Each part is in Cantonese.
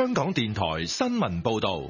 香港電台新聞報道。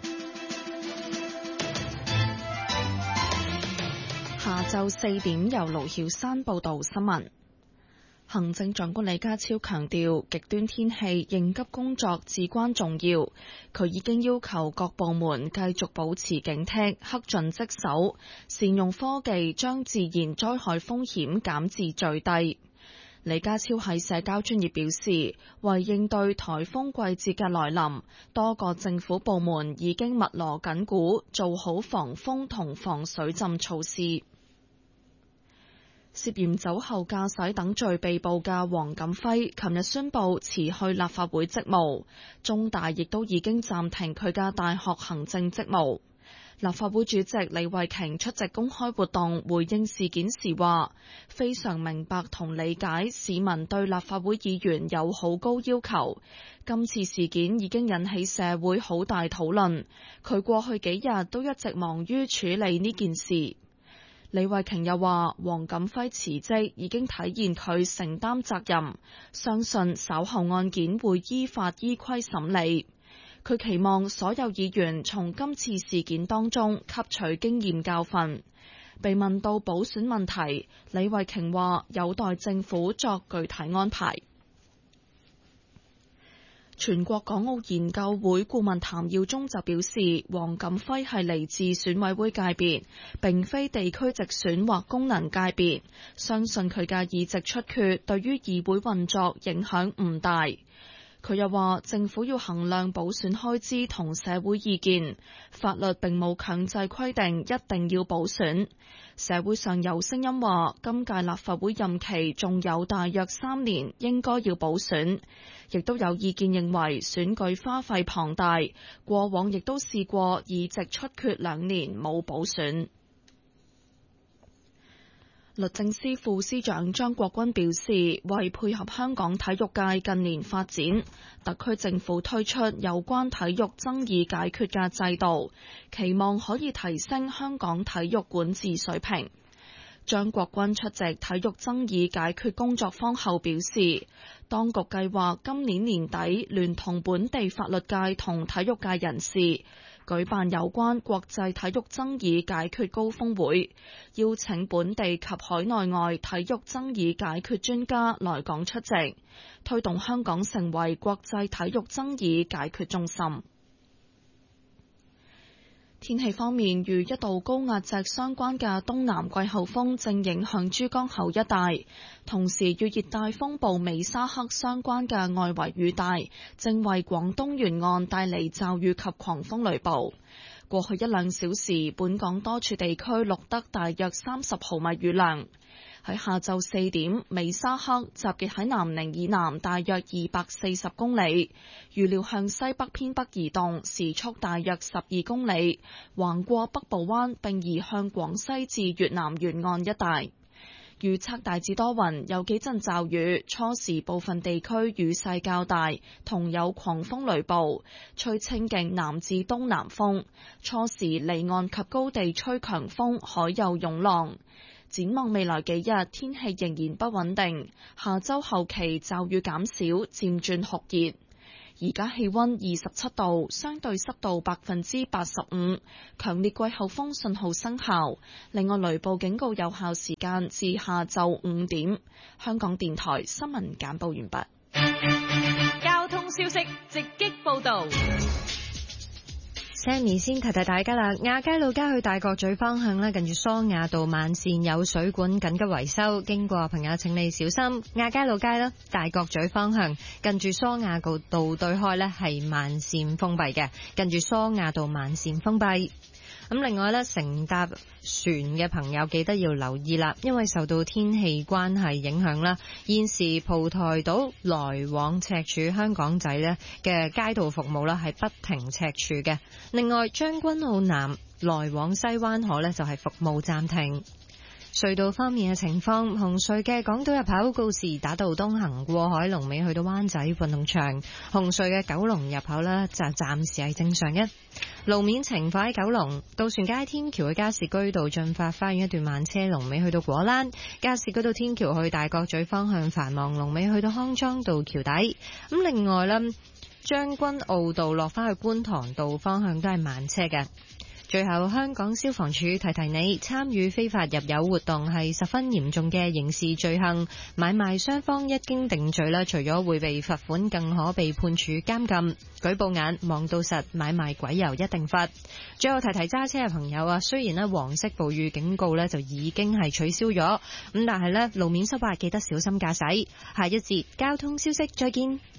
下晝4點由盧曉山報道新聞。行政長官李家超強調，極端天氣應急工作至關重要。佢已經要求各部門繼續保持警惕，恪盡職守，善用科技將自然災害風險減至最低。李家超喺社交專頁表示，為應對颱風季節嘅來臨，多個政府部門已經密鑼緊鼓，做好防風同防水浸措施。涉嫌酒後駕駛等罪被捕嘅黃錦輝，琴日宣布辭去立法會職務，中大亦都已經暫停佢嘅大學行政職務。立法會主席李慧瓊出席公開活動回應事件時話，非常明白同理解市民對立法會議員有好高要求，今次事件已經引起社會好大討論，佢過去幾日都一直忙於處理呢件事。李慧瓊又話，黃錦輝辭職已經體現佢承擔責任，相信稍後案件會依法依規審理。佢期望所有議員從今次事件當中吸取經驗教訓。被問到補選問題，李慧瓊話有待政府作具體安排。全國港澳研究會顧問譚耀宗就表示，黃錦輝係嚟自選委會界別，並非地區直選或功能界別，相信佢嘅議席出缺對於議會運作影響唔大。佢又話，政府要衡量補選開支同社會意見，法律並冇強制規定一定要補選。社會上有聲音話，今屆立法會任期仲有大約3年，應該要補選。亦都有意見認為選舉花費龐大，過往亦都試過議席出缺2年冇補選。律政司副司長張國軍表示，為配合香港體育界近年發展，特區政府推出有關體育爭議解決嘅制度，期望可以提升香港體育管治水平。張國軍出席體育爭議解決工作坊後表示，當局計劃今年年底聯同本地法律界同體育界人士舉辦有關國際體育爭議解決高峰會，邀請本地及海內外體育爭議解決專家來港出席，推動香港成為國際體育爭議解決中心。天氣方面，與一道高壓脊相關嘅東南季候風正影響珠江口一帶，同時與熱帶風暴美沙克相關嘅外圍雨帶正為廣東沿岸帶嚟驟雨及狂風雷暴。過去1-2小時，本港多處地區錄得大約30毫米雨量。喺下晝4點，美沙克集結喺南寧以南大約240公里，預料向西北偏北移動，時速大約12公里，橫過北部灣並移向廣西至越南沿岸一帶。預測大致多雲，有幾陣驟雨，初時部分地區雨勢較大，同有狂風雷暴，吹清勁南至東南風，初時離岸及高地吹強風，海有湧浪。展望未來幾日，天氣仍然不穩定，下周後期驟雨減少，漸轉酷熱。而家氣溫27度，相對濕度85%，強烈季候風信號生效。另外，雷暴警告有效時間至下晝5點。香港電台新聞簡報完畢。 交通消息直擊報道。 Sammy 先提提大家啦，亞皆老街去大角咀方向咧，近住梳雅道慢線有水管緊急維修，經過朋友請你小心。亞皆老街啦，大角咀方向近住梳雅道對開咧係慢線封閉嘅，近住梳雅道慢線封閉。咁另外咧，乘搭船嘅朋友記得要留意啦，因為受到天氣關係影響啦，現時蒲台島來往赤柱香港仔咧嘅街道服務啦係不停赤柱嘅。另外，將軍澳南來往西灣河咧就係服務暫停。隧道方面嘅情況，紅隧嘅港島入口告士打道東行過海龍尾去到灣仔運動場，紅隧嘅九龍入口呢就暫時係正常嘅。路面情況喺九龍渡船街天橋嘅加士居道進發花園一段慢車龍尾去到果欄，加士居道天橋去大角咀方向繁忙龍尾去到康莊道橋底。咁另外呢， 將軍澳道落返去觀塘道方向都係慢車嘅。最後，香港消防處提提你，參與非法入油活動係十分嚴重嘅刑事罪行，買賣雙方一經定罪啦，除咗會被罰款，更可被判處監禁。舉報眼望到實，買賣鬼油一定罰。最後提提揸車嘅朋友啊，雖然黃色暴雨警告就已經係取消咗，咁但係路面濕滑，記得小心駕駛。下一節交通消息再見。